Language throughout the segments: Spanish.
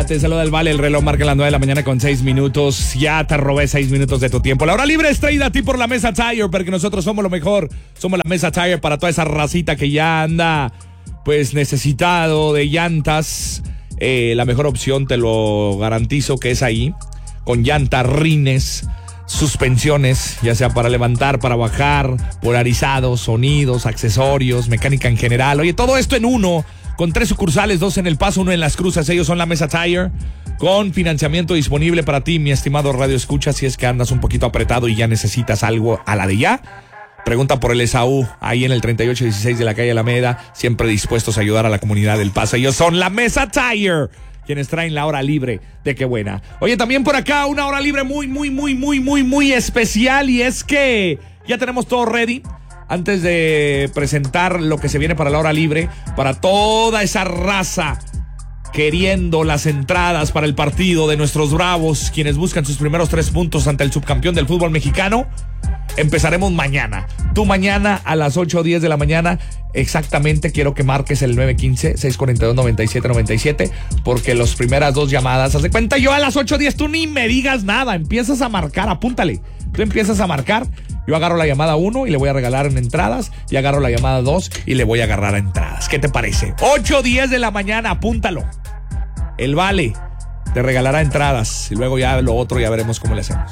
te saluda el Vale, el reloj marca las 9 de la mañana con 6 minutos. Ya te robé 6 minutos de tu tiempo. La hora libre es traída a ti por la Mesa Tire, porque nosotros somos lo mejor. Somos la Mesa Tire para toda esa racita que ya anda, pues, necesitado de llantas. La mejor opción, te lo garantizo, que es ahí. Con llantas, rines, suspensiones, ya sea para levantar, para bajar, polarizados, sonidos, accesorios, mecánica en general. Oye, todo esto en uno, con 3 sucursales, 2 en El Paso, 1 en Las Cruces. Ellos son la Mesa Tire, con financiamiento disponible para ti, mi estimado Radio Escucha. Si es que andas un poquito apretado y ya necesitas algo a la de ya, pregunta por el Esaú, ahí en el 3816 de la calle Alameda, siempre dispuestos a ayudar a la comunidad del Paso. Ellos son la Mesa Tire, quienes traen la hora libre de Qué Buena. Oye, también por acá una hora libre muy especial, y es que ya tenemos todo ready. Antes de presentar lo que se viene para la hora libre, para toda esa raza queriendo las entradas para el partido de nuestros Bravos, quienes buscan sus primeros 3 puntos ante el subcampeón del fútbol mexicano, empezaremos mañana. Tú mañana a las 8:10 de la mañana, exactamente, quiero que marques el 915-642-9797, porque las primeras 2 llamadas, haz de cuenta, yo a las 8:10, tú ni me digas nada, empiezas a marcar, apúntale. Tú empiezas a marcar, yo agarro la llamada 1 y le voy a regalar en entradas, y agarro la llamada 2 y le voy a agarrar a entradas. ¿Qué te parece? 8:10 de la mañana, apúntalo. El Vale te regalará entradas, y luego ya lo otro ya veremos cómo le hacemos.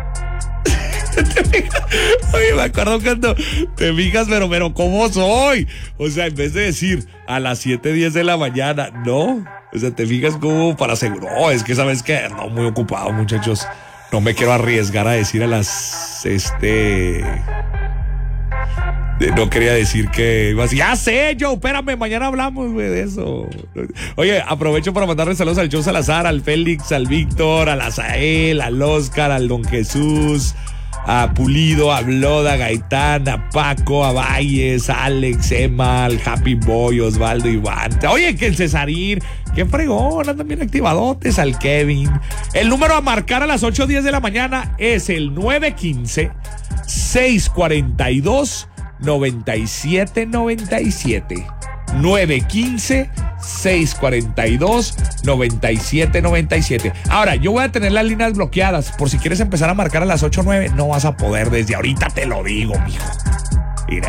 Oye, me acuerdo cuando te fijas, pero ¿cómo soy? O sea, en vez de decir a las 7:10 de la mañana, no. O sea, te fijas como para seguro. No, es que sabes que no, muy ocupado, muchachos. No me quiero arriesgar a decir a las no quería decir que ya sé, Joe, espérame, mañana hablamos, güey, de eso. Oye, aprovecho para mandarle saludos al Joe Salazar, al Félix, al Víctor, al Azael, al Oscar, al Don Jesús, a Pulido, a Bloda, a Gaitán, a Paco, a Valles, a Alex, Emma, al Happy Boy, Osvaldo, Iván. Oye, que el Cesarín, qué fregón, andan bien activadotes, al Kevin. El número a marcar a las 8:10 de la mañana es el 915-642-9797. 915-642-9797. Ahora, yo voy a tener las líneas bloqueadas. Por si quieres empezar a marcar a las 8:09, no vas a poder. Desde ahorita te lo digo, mijo. Mira.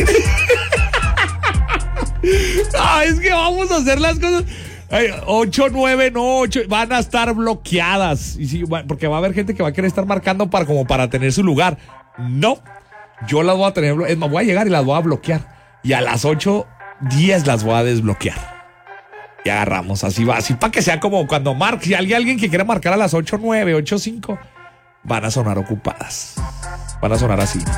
No, es que vamos a hacer las cosas. 8:09, no, 8, van a estar bloqueadas. Y sí, porque va a haber gente que va a querer estar marcando para tener su lugar. No, yo las voy a tener. Es más, voy a llegar y las voy a bloquear. Y a las 8:10 las voy a desbloquear. Y agarramos, así va, así para que sea como cuando marque. Si hay alguien que quiera marcar a las 8:09, 8:05, van a sonar ocupadas. Van a sonar así.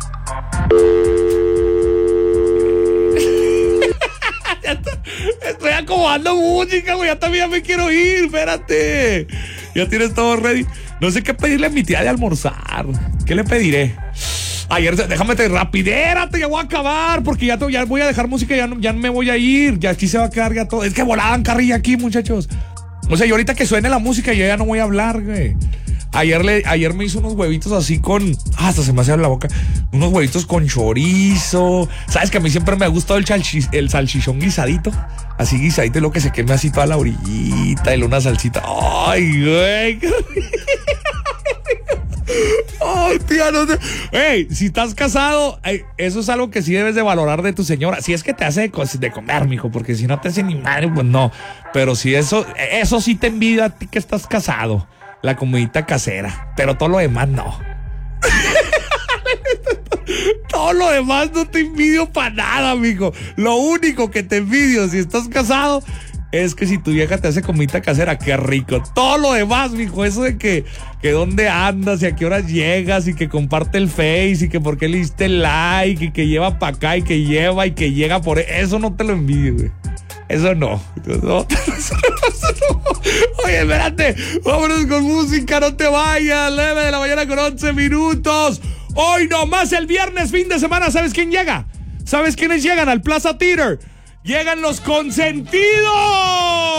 Estoy acomodando música, güey. Ya también me quiero ir, espérate. Ya tienes todo ready. No sé qué pedirle a mi tía de almorzar. ¿Qué le pediré? Ayer, déjame rapidérate, ya voy a acabar, porque ya voy a dejar música, ya me voy a ir, ya aquí se va a quedar ya todo. Es que volaban carrilla aquí, muchachos. O sea, yo ahorita que suene la música, yo ya no voy a hablar, güey. Ayer me hizo unos huevitos así con... hasta se me hace la boca. Unos huevitos con chorizo. ¿Sabes que a mí siempre me ha gustado el salchichón guisadito? Así guisadito, y lo que se queme así toda la orillita y una salsita. ¡Ay, güey! Ay, tía, no sé. Hey, si estás casado, eso es algo que sí debes de valorar de tu señora. Si es que te hace de comer, mijo, porque si no te hace ni madre, pues no. Pero si eso sí te envidio a ti que estás casado. La comidita casera. Pero todo lo demás no. Todo lo demás no te envidio para nada, mijo. Lo único que te envidio si estás casado es que si tu vieja te hace comidita casera, qué rico. Todo lo demás, mijo, eso de que dónde andas y a qué horas llegas y que comparte el Face y que por qué le diste like y que lleva para acá y que lleva y que llega por eso no te lo envidio, güey. Eso no. Oye, espérate, vámonos con música, no te vayas. 9 de la mañana con 11 minutos. Hoy nomás el viernes, fin de semana, ¿sabes quién llega? ¿Sabes quiénes llegan al Plaza Theater? Llegan los consentidos.